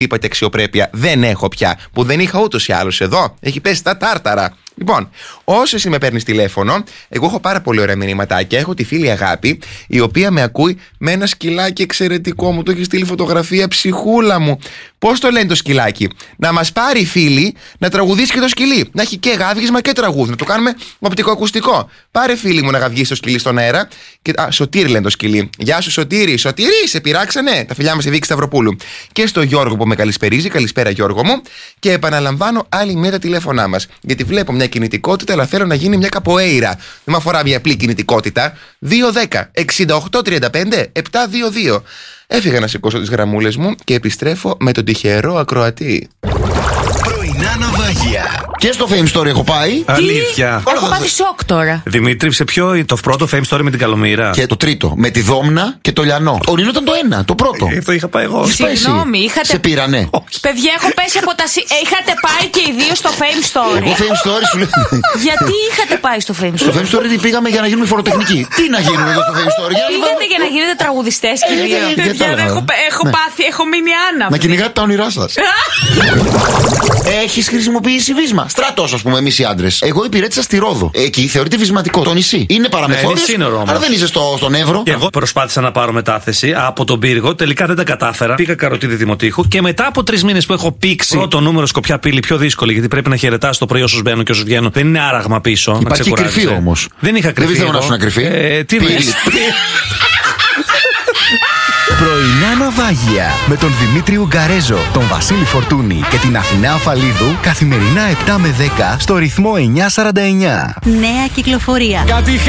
είπατε αξιοπρέπεια δεν έχω πια, που δεν είχα ούτως ή άλλως εδώ. Έχει πέσει τα τάρταρα. Λοιπόν, όσο εσύ με παίρνεις τηλέφωνο, εγώ έχω πάρα πολύ ωραία μηνύματάκια. Έχω τη φίλη Αγάπη, η οποία με ακούει με ένα σκυλάκι εξαιρετικό. Μου το έχει στείλει φωτογραφία, ψυχούλα μου. Πώς το λένε το σκυλάκι? Να μας πάρει η φίλη να τραγουδήσει και το σκυλί. Να έχει και γάβγισμα και τραγούδι. Να το κάνουμε οπτικοακουστικό. Πάρε φίλη μου να γαυγίσει το σκυλί στον αέρα. Και, Σωτήρη λένε το σκυλί. Γεια σου Σωτήρη. Σωτήρη, σε πειράξανε? Τα φιλιά μας η Βίκη Σταυροπούλου. Και στο Γιώργο που με καλησπερίζει. Καλησπέρα Γιώργο μου. Και επαναλαμβάνω άλλη μία τα τηλέφωνά μας. Γιατί βλέπω μια κινητικότητα, αλλά θέλω να γίνει μια καποέιρα. Δεν με αφορά μια απλή κινητικότητα. 210-6835-722. Έφυγα να σηκώσω τις γραμμούλες μου και επιστρέφω με τον τυχερό ακροατή. Πρωινά ναυάγια. Και στο Fame Story έχω πάει. Αλήθεια. Έχω πάθει σοκ τώρα. Δημήτρη, σε ποιο το πρώτο Fame Story με την Καλομήρα? Και το τρίτο, με τη Δόμνα και το Λιανό. Ο Νίνο ήταν το ένα, το πρώτο. Το είχα πάει εγώ. Συγγνώμη, είχατε. Σε πήρανε. Παιδιά, έχω πέσει από τα. Είχατε πάει και οι δύο στο Fame Story. Εγώ Fame Story σου λέω. Γιατί είχατε πάει στο Fame Στο Story? Fame Story πήγαμε για να γίνουμε φοροτεχνικοί. Τι να γίνουμε εδώ στο Fame Story? Πήγατε για να γίνετε τραγουδιστές και οι δύο. γιατί Παιδιά, άλλο. έχω πάθει, έχω μείνει άναυδη. Να κυνηγάτε τα όνειρά σας. Έχεις χρησιμοποιήσει βίσμα? Στράτος, ας πούμε, εμείς οι άντρες. Εγώ υπηρέτησα στη Ρόδο. Εκεί θεωρείται βυσματικό. Το νησί. Είναι παραμεθόριος. Αλλά δεν είσαι στον Εύρο. Και εγώ προσπάθησα να πάρω μετάθεση από τον Πύργο. Τελικά δεν τα κατάφερα. Πήγα Καροτίδη Δημοτήχου και μετά από 3 μήνες που έχω πήξει πρώτο νούμερο Σκοπιά Πύλη, πιο δύσκολη γιατί πρέπει να χαιρετάς το πρωί όσους μπαίνουν και όσους βγαίνουν. Δεν είναι άραγμα πίσω. Υπάρχει και κρυφή όμως. Δεν είχα κρυφή. Δεν θέλω να σου να κρυφή. Τι λες? Πρωινά ναυάγια με τον Δημήτρη Ουγκαρέζο, τον Βασίλη Φορτούνη και την Αθηνά Αφαλίδου καθημερινά 7 με 10 στο ρυθμό 949. Νέα κυκλοφορία. Κάτι